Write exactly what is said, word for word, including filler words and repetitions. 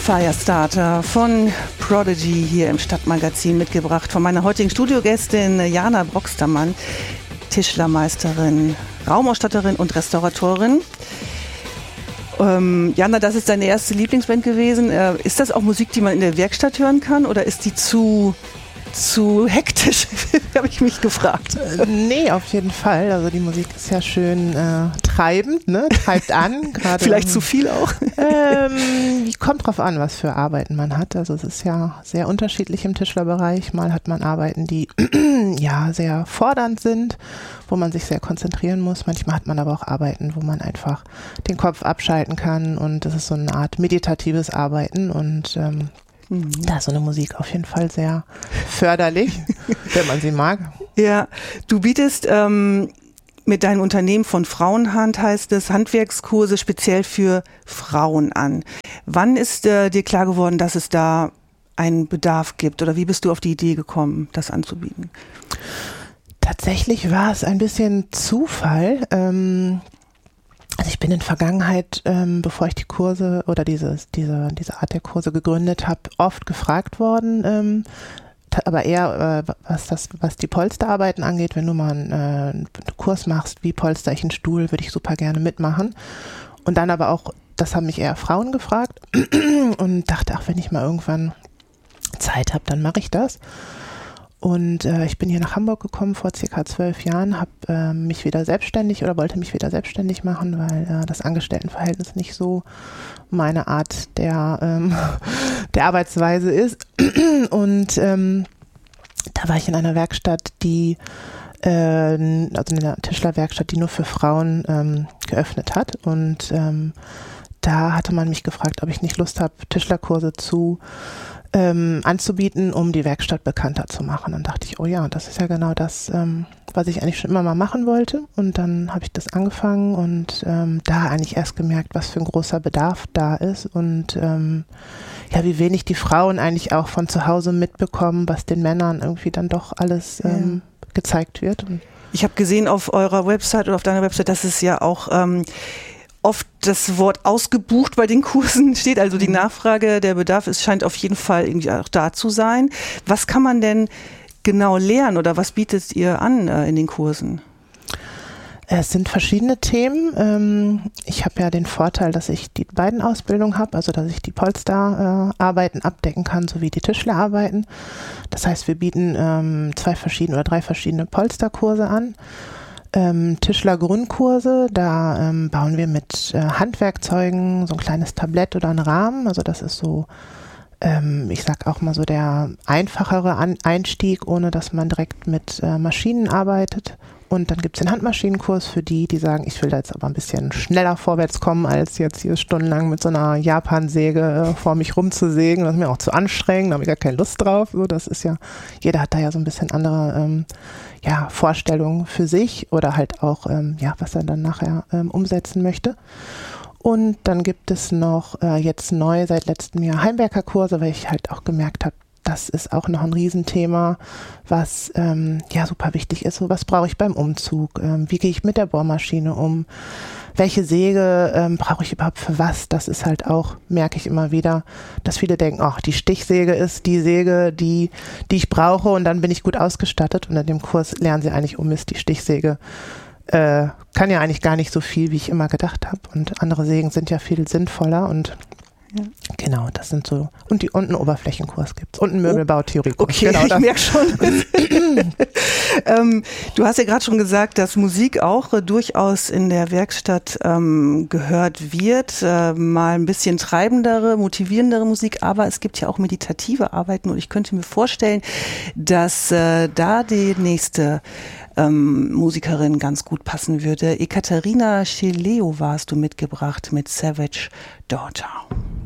Firestarter von Prodigy hier im Stadtmagazin mitgebracht von meiner heutigen Studiogästin Jana Broxtermann, Tischlermeisterin, Raumausstatterin und Restauratorin. Ähm, Jana, das ist deine erste Lieblingsband gewesen. Äh, ist das auch Musik, die man in der Werkstatt hören kann oder ist die zu, zu hektisch, habe ich mich gefragt. Äh, nee, auf jeden Fall. Also die Musik ist ja schön äh, treibend, ne? Treibt an. Grade, Vielleicht zu viel auch? Ähm, kommt drauf an, was für Arbeiten man hat. Also es ist ja sehr unterschiedlich im Tischlerbereich. Mal hat man Arbeiten, die ja sehr fordernd sind, wo man sich sehr konzentrieren muss. Manchmal hat man aber auch Arbeiten, wo man einfach den Kopf abschalten kann und das ist so eine Art meditatives Arbeiten und ähm, mhm. da ist so eine Musik auf jeden Fall sehr förderlich, wenn man sie mag. Ja, du bietest ähm, mit deinem Unternehmen von Frauenhand, heißt es, Handwerkskurse speziell für Frauen an. Wann ist äh, dir klar geworden, dass es da einen Bedarf gibt oder wie bist du auf die Idee gekommen, das anzubieten? Tatsächlich war es ein bisschen Zufall. Ähm, also ich bin in der Vergangenheit, ähm, bevor ich die Kurse oder diese, diese, diese Art der Kurse gegründet habe, oft gefragt worden, ähm, aber eher äh, was das, was die Polsterarbeiten angeht, wenn du mal einen, äh, einen Kurs machst, wie polster ich einen Stuhl, würde ich super gerne mitmachen. Und dann aber auch, das haben mich eher Frauen gefragt und dachte, ach, wenn ich mal irgendwann Zeit habe, dann mache ich das. Und äh, ich bin hier nach Hamburg gekommen vor circa zwölf Jahren, habe äh, mich wieder selbstständig oder wollte mich wieder selbstständig machen, weil äh, das Angestelltenverhältnis nicht so meine Art der, ähm, der Arbeitsweise ist. Und ähm, da war ich in einer Werkstatt, die, äh, also in einer Tischlerwerkstatt, die nur für Frauen ähm, geöffnet hat. Und ähm, da hatte man mich gefragt, ob ich nicht Lust habe, Tischlerkurse zu Ähm, anzubieten, um die Werkstatt bekannter zu machen. Dann dachte ich, oh ja, das ist ja genau das, ähm, was ich eigentlich schon immer mal machen wollte. Und dann habe ich das angefangen und ähm, da eigentlich erst gemerkt, was für ein großer Bedarf da ist und ähm, ja, wie wenig die Frauen eigentlich auch von zu Hause mitbekommen, was den Männern irgendwie dann doch alles ähm, ja. gezeigt wird. Und ich habe gesehen auf eurer Website oder auf deiner Website, dass es ja auch ähm, oft das Wort ausgebucht bei den Kursen steht, also die Nachfrage, der Bedarf, es scheint auf jeden Fall irgendwie auch da zu sein. Was kann man denn genau lernen oder was bietet ihr an äh, in den Kursen? Es sind verschiedene Themen. Ich habe ja den Vorteil, dass ich die beiden Ausbildungen habe, also dass ich die Polsterarbeiten abdecken kann, sowie die Tischlerarbeiten. Das heißt, wir bieten ähm, zwei verschiedene oder drei verschiedene Polsterkurse an. Ähm, Tischler-Grundkurse, da ähm, bauen wir mit äh, Handwerkzeugen so ein kleines Tablett oder einen Rahmen, also das ist so, ähm, ich sag auch mal so der einfachere An- Einstieg, ohne dass man direkt mit äh, Maschinen arbeitet. Und dann gibt es den Handmaschinenkurs für die, die sagen, ich will da jetzt aber ein bisschen schneller vorwärts kommen, als jetzt hier stundenlang mit so einer Japansäge äh, vor mich rumzusägen. Das ist mir auch zu anstrengend, da habe ich gar keine Lust drauf. So, das ist ja, jeder hat da ja so ein bisschen andere ähm, ja, Vorstellungen für sich oder halt auch, ähm, ja, was er dann nachher ähm, umsetzen möchte. Und dann gibt es noch äh, jetzt neu seit letztem Jahr Heimwerkerkurse, weil ich halt auch gemerkt habe, das ist auch noch ein Riesenthema, was ähm, ja super wichtig ist. So, was brauche ich beim Umzug? Ähm, wie gehe ich mit der Bohrmaschine um? Welche Säge ähm, brauche ich überhaupt für was? Das ist halt auch, merke ich immer wieder, dass viele denken, ach, die Stichsäge ist die Säge, die, die ich brauche und dann bin ich gut ausgestattet. Und in dem Kurs lernen sie eigentlich, oh Mist, die Stichsäge äh, kann ja eigentlich gar nicht so viel, wie ich immer gedacht habe. Und andere Sägen sind ja viel sinnvoller und ja. Genau, das sind so, und, die, und einen Oberflächenkurs gibt es und einen Möbelbautheoriekurs. Okay, genau, ich merke schon. ähm, du hast ja gerade schon gesagt, dass Musik auch äh, durchaus in der Werkstatt ähm, gehört wird, äh, mal ein bisschen treibendere, motivierendere Musik, aber es gibt ja auch meditative Arbeiten und ich könnte mir vorstellen, dass äh, da die nächste ähm, Musikerin ganz gut passen würde. Ekaterina Schieleowa hast du mitgebracht mit Savage Daughter.